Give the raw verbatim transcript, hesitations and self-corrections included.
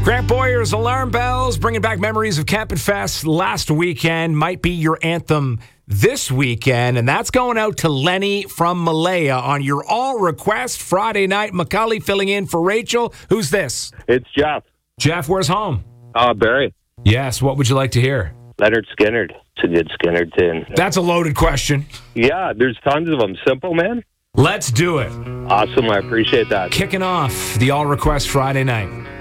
Grant Boyer's Alarm Bells, bringing back memories of Camping Fest last weekend. Might be your anthem this weekend, and that's going out to Lenny from Malaya on your all-request Friday night. Macaulay filling in for Rachel. Who's this? It's Jeff. Jeff, where's home? Uh, Barry. Yes, what would you like to hear? Leonard Skinner. It's a good Skinner tune. That's a loaded question. Yeah, there's tons of them. Simple, man. Let's do it. Awesome. I appreciate that. Kicking off the all-request Friday night.